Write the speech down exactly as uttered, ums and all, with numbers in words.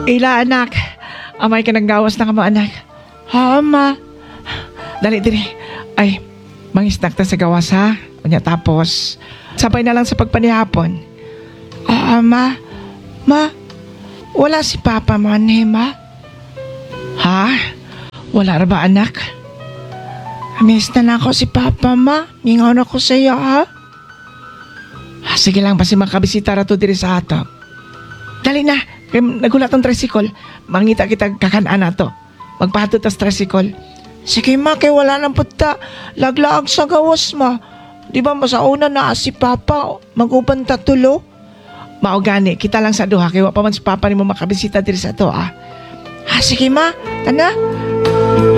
Ila anak, amay ka naggawas na ka mo anak. Ha, ma? Dali, dali. Ay, mangisnak ta sa gawas ha. Unya tapos, sabay na lang sa pagpanihapon. Ah, ma? Ma? Wala si Papa man eh, ma? Ha? Wala ra ba anak? Miss na na ako si Papa, ma. Mingaw na ko sa iyo, ha? Ah, sige lang, basi makabisita ra to diri sa ato. Dali na, kay nagulat ang tricycle. Mangita kita kakanaan na to. Magpahatot tas tricycle. Sige ma, kay wala nang punta. Laglaag sa gawas ma. Di ba masauna na si Papa mag-uban ta tulo? Mao gani, kita lang sa duha kay wa pa man si Papa nimo makabisita diri sa to, ah. Ha, sige ma, tana.